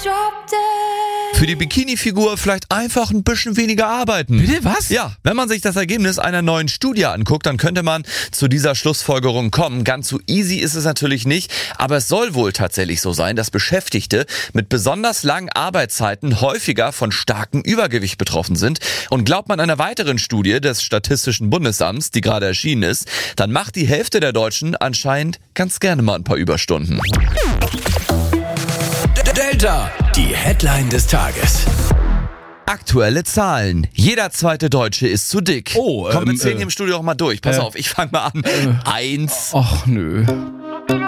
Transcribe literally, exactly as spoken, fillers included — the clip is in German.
Für die Bikini-Figur vielleicht einfach ein bisschen weniger arbeiten. Bitte, was? Ja, wenn man sich das Ergebnis einer neuen Studie anguckt, dann könnte man zu dieser Schlussfolgerung kommen. Ganz so easy ist es natürlich nicht, aber es soll wohl tatsächlich so sein, dass Beschäftigte mit besonders langen Arbeitszeiten häufiger von starkem Übergewicht betroffen sind. Und glaubt man einer weiteren Studie des Statistischen Bundesamts, die gerade erschienen ist, dann macht die Hälfte der Deutschen anscheinend ganz gerne mal ein paar Überstunden. Delta, die Headline des Tages. Aktuelle Zahlen. Jeder zweite Deutsche ist zu dick. Oh, Komm, wir ähm, zählen äh, hier im Studio auch mal durch. Pass äh, auf, ich fange mal an. äh, Eins, Ach, nö.